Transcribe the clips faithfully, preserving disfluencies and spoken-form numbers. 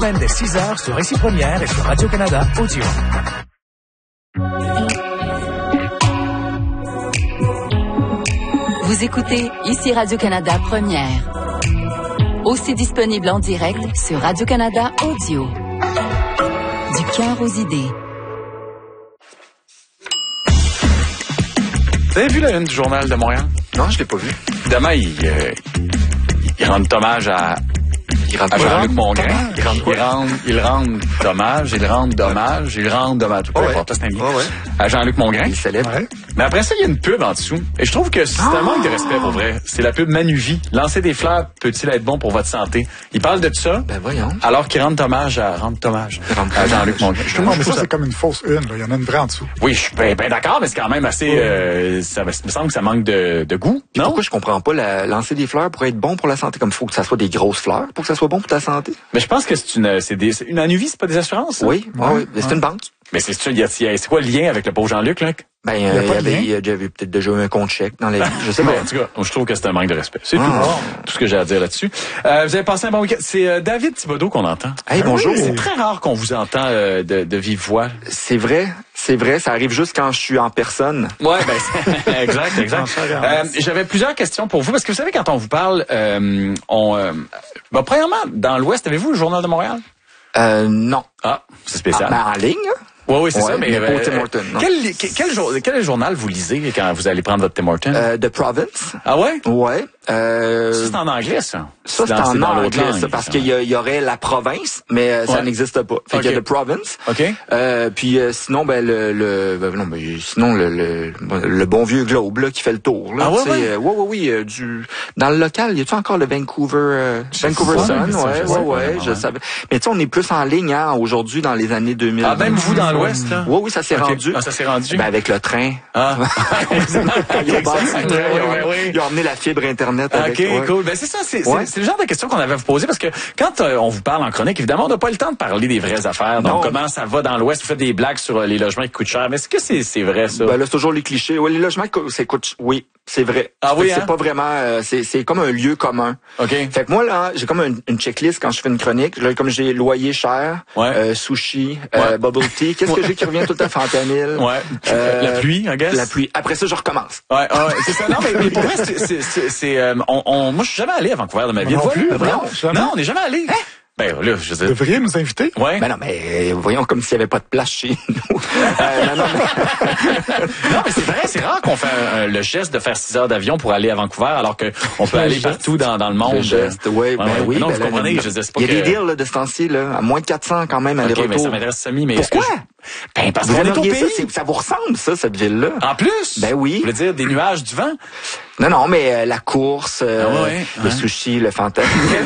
Semaine dès six heures sur Ici Première et sur Radio-Canada Audio. Vous écoutez Ici Radio-Canada Première. Aussi disponible en direct sur Radio-Canada Audio. Du cœur aux idées. Vous avez vu la une du Journal de Montréal? Non, je l'ai pas vu. Demain, il, euh, il rend hommage à, à Jean-Luc Mongrain. Il rend il rend, il rend hommage, il rend hommage, il rend hommage. Peu oh importe, ouais. c'est un bien. Oh ouais. À Jean-Luc Mongrain. Il célèbre. Ouais. Mais après ça, il y a une pub en dessous. Et je trouve que c'est ah! un manque de respect pour vrai. C'est la pub Manuvie. Lancer des fleurs peut-il être bon pour votre santé? Il parle de ça. Ben voyons. Alors qu'il rend hommage à, rend hommage à Jean-Luc Mongrain. Je non, mais ça, ça, c'est comme une fausse une. Là. Il y en a une vraie en dessous. Oui, je suis bien ben d'accord, mais c'est quand même assez... Euh, ça me semble que ça manque de, de goût. Puis non? Pourquoi je comprends pas la, lancer des fleurs pour être bon pour la santé? Comme il faut que ça soit des grosses fleurs pour que ça soit bon pour ta santé? Mais je pense que c'est une... C'est des, c'est une Manuvie, c'est pas des assurances? Ça? Oui, ouais, oui. Ouais. C'est une banque. Mais c'est c'est quoi le lien avec le pauvre Jean-Luc, là? Ben, il y a, il y a, il y avait peut-être déjà eu un compte chèque dans la vie. Je sais pas. En tout cas, je trouve que c'est un manque de respect. C'est ah, tout. Oh. Tout ce que j'ai à dire là-dessus. Euh, vous avez passé un bon week-end. C'est euh, David Thibodeau qu'on entend. Hey, bonjour. Oui, c'est très rare qu'on vous entend euh, de, de vive voix. C'est vrai. C'est vrai. Ça arrive juste quand je suis en personne. Ouais, ben, exact, exact. euh, j'avais plusieurs questions pour vous parce que vous savez, quand on vous parle, euh, on, euh, ben, premièrement, dans l'Ouest, avez-vous le Journal de Montréal? Euh, non. Ah, c'est spécial. Ah, ben, en ligne? Oui, oui, c'est ouais, ça. Mais, mais euh, Tim Horton, quel, quel, quel, quel journal vous lisez quand vous allez prendre votre Tim Horton? Euh, The Province. Ah ouais? Ouais. Euh, ça, c'est en anglais, ça? Ça, c'est, c'est en dans anglais, langue, ça, parce qu'il y, y aurait la province, mais euh, ça ouais. n'existe pas. Fait okay. qu'il y a The Province. OK. Euh, puis euh, sinon, ben, le, le ben, non, ben, sinon, le, le, le bon vieux Globe, là, qui fait le tour, là. Ah ouais, ouais? Euh, ouais, ouais, oui, euh, du, dans le local, y a-tu encore le Vancouver, euh, Vancouver Sun? Ouais, ouais, ouais, je savais. Mais tu sais, on est plus en ligne, hein, aujourd'hui, dans les années deux mille. Ah, même vous, dans l'Ouest, là? Oui, oui, ça s'est okay. rendu. Ah, ça s'est rendu? Ben, avec le train. Ah. ils, ont bâti, ils, ont, ils ont emmené la fibre Internet avec. OK, ouais. Cool. Ben, c'est ça, c'est, ouais. c'est, c'est le genre de question qu'on avait à vous poser parce que quand euh, on vous parle en chronique, évidemment, on n'a pas le temps de parler des vraies affaires. Donc, non. comment ça va dans l'Ouest? Vous faites des blagues sur euh, les logements qui coûtent cher. Mais est-ce que c'est, c'est vrai, ça? Ben là, c'est toujours les clichés. Oui, les logements qui coûtent, oui, c'est vrai. Ah oui, c'est hein? pas vraiment, euh, c'est, c'est comme un lieu commun. OK. Fait que moi, là, j'ai comme une, une checklist quand je fais une chronique. Là, comme j'ai loyer cher, ouais. euh, sushi, euh, ouais. bubble tea. Qu'est-ce que j'ai qui revient tout le temps? Fentanyl. Ouais. Euh, la pluie, I guess. La pluie. Après ça, je recommence. Ouais, ouais, c'est ça. Non, mais, mais pour vrai, c'est, c'est, c'est, c'est euh, on, on, moi, je suis jamais allé à Vancouver de ma vie. Non plus, non, non, on n'est jamais allé. Hein? Ben là, je sais. Vous devriez nous inviter. Ouais. Ben non, mais voyons comme s'il n'y avait pas de place chez nous. euh, non, non, mais... non, mais c'est vrai, c'est rare qu'on fait un, un, le geste de faire six heures d'avion pour aller à Vancouver, alors que on peut aller partout dans, dans le monde. Le geste, ouais, ben ouais, oui. Non, ben vous comprenez, là, je sais pas il y a que... des deals là, de ce temps-ci, là, à moins de quatre cents quand même, à okay, aller-retour. Mais ça m'intéresse semi, mais pourquoi? Est-ce que je... Ben, parce vous qu'on est au pays. Ça, ça vous ressemble, ça, cette ville-là. En plus? Ben oui. Vous voulez dire des nuages, du vent? Non, non, mais euh, la course, euh, ah ouais, le hein? sushi, le fantasme.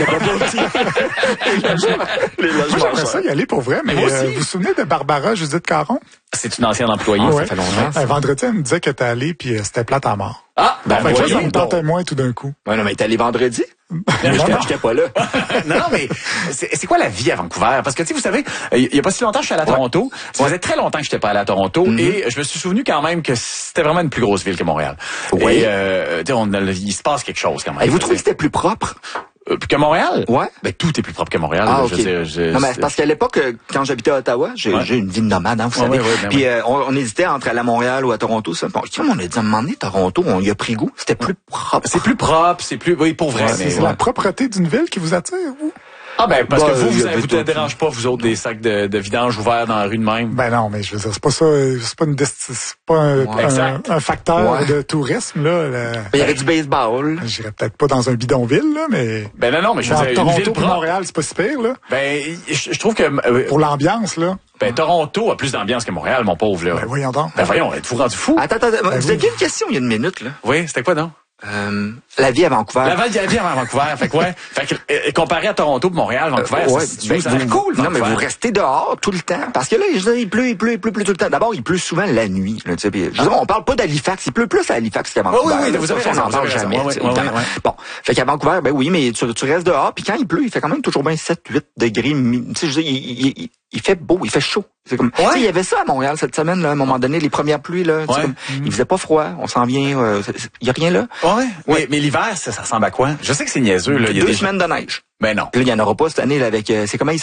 les Moi, j'aimerais ça y aller pour vrai, mais euh, vous vous souvenez de Barbara Judith Caron? C'est une ancienne employée, ah, ça ouais. fait longtemps. Un vendredi, elle me disait que t'es allé, puis euh, c'était plate à mort. Ah, ben, ben voyons, ça me tentait moins tout d'un coup. Ouais, non, mais t'es allé vendredi? J'étais pas là. non, non, mais c'est, c'est quoi la vie à Vancouver? Parce que, tu sais, vous savez, il y a pas si longtemps, je suis allé à Toronto. Ouais. Ça faisait très longtemps que j'étais pas allé à Toronto. Mm-hmm. Et je me suis souvenu quand même que c'était vraiment une plus grosse ville que Montréal. Oui. Et, euh, tu sais, on, il se passe quelque chose quand même. Et vous trouvez que c'était plus propre? Euh, que Montréal? Ouais. Ben, tout est plus propre que Montréal. Ah, là, okay. je veux dire, je, non, mais c'est parce qu'à l'époque, quand j'habitais à Ottawa, j'ai, ouais. j'ai une vie de nomade, hein, vous ouais, savez. Ouais, ouais, ben puis, ouais. euh, on, on hésitait entre aller à Montréal ou à Toronto. Ça. Bon, comme on a dit à un moment donné, Toronto, on y a pris goût. C'était plus propre. C'est plus propre, c'est plus, oui, pour vrai. Ouais, mais, c'est ouais. la propreté d'une ville qui vous attire, vous? Ah ben parce bah, que vous, vous, vous, vous ne dérange pas, vous autres, des sacs de, de vidange ouverts dans la rue de même. Ben non, mais je veux dire, c'est pas ça, c'est pas une c'est pas un, ouais, un, un facteur ouais. de tourisme, là. Le... Il y avait du baseball. J'irais peut-être pas dans un bidonville, là, mais... Ben non, non, mais je veux dire, Toronto une ville propre. Montréal, c'est pas si pire, là. Ben, je, je trouve que... Euh, pour l'ambiance, là. Ben, Toronto a plus d'ambiance que Montréal, mon pauvre, là. Ben voyons donc. Ben voyons, êtes-vous rendu fou? Attends, attends, ben, vous oui. aviez une question il y a une minute, là. Oui, c'était quoi, non? Euh, la vie à Vancouver. La, la vie à Vancouver. Fait que ouais. Fait que, euh, comparé à Toronto, Montréal, Vancouver, euh, ouais, c'est, ben, c'est vous, cool, Vancouver. Non, mais vous restez dehors tout le temps. Parce que là, je dis, il pleut, il pleut, il pleut, il pleut tout le temps. D'abord, il pleut souvent la nuit. Là, tu sais, je dis, on parle pas d'Halifax. Il pleut plus à Halifax qu'à Vancouver. Oui, oui, oui, là, vous ça, avez ça, raison, on n'en parle jamais. Ouais, ouais, ouais, ouais. Bon. Fait qu'à Vancouver, ben oui, mais tu, tu restes dehors. Puis quand il pleut, il fait quand même toujours bien sept, huit degrés. Tu sais, je dis, il, il, il, il fait beau, il fait chaud. C'est comme, ouais. Tu sais, il y avait ça à Montréal cette semaine, là, à un moment donné, les premières pluies, là. Ouais. Comme, mmh. Il faisait pas froid, on s'en vient, euh, il y a rien là. Ouais. ouais. Mais, mais l'hiver, ça, ça ressemble à quoi? Je sais que c'est niaiseux, là. Il y a deux des... semaines de neige. Ben non. Puis là, il y en aura pas cette année, là, avec, euh, c'est comment il